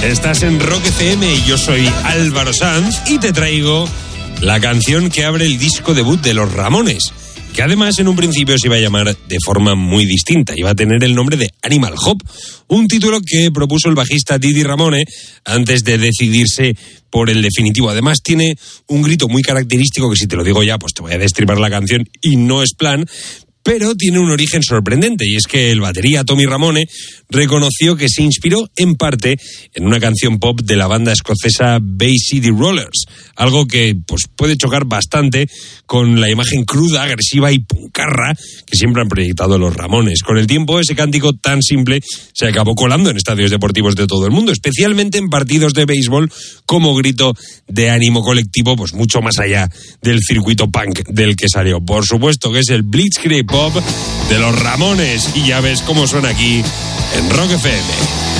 Estás en Rock FM y yo soy Álvaro Sanz y te traigo la canción que abre el disco debut de Los Ramones, que además en un principio se iba a llamar de forma muy distinta. Iba a tener el nombre de Animal Hop, un título que propuso el bajista Didi Ramone antes de decidirse por el definitivo. Además tiene un grito muy característico que si te lo digo ya, pues te voy a destripar la canción y no es plan. Pero tiene un origen sorprendente, y es que el batería Tommy Ramone reconoció que se inspiró en parte en una canción pop de la banda escocesa Bay City Rollers, algo que pues puede chocar bastante con la imagen cruda, agresiva y puncarra que siempre han proyectado los Ramones. Con el tiempo, ese cántico tan simple se acabó colando en estadios deportivos de todo el mundo, especialmente en partidos de béisbol, como grito de ánimo colectivo, pues mucho más allá del circuito punk del que salió. Por supuesto que es el Blitzkrieg Pop de los Ramones, y ya ves cómo suena aquí en Rock FM.